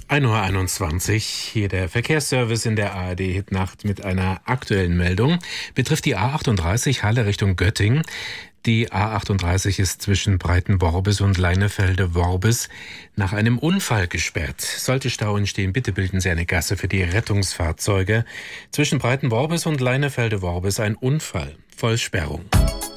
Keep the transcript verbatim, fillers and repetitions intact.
ein Uhr einundzwanzig, hier der Verkehrsservice in der A R D Hitnacht mit einer aktuellen Meldung. Betrifft die A achtunddreißig Halle Richtung Göttingen. Die A achtunddreißig ist zwischen Breitenworbis und Leinefelde-Worbis nach einem Unfall gesperrt. Sollte Stau entstehen, bitte bilden Sie eine Gasse für die Rettungsfahrzeuge. Zwischen Breitenworbis und Leinefelde-Worbis ein Unfall. Vollsperrung.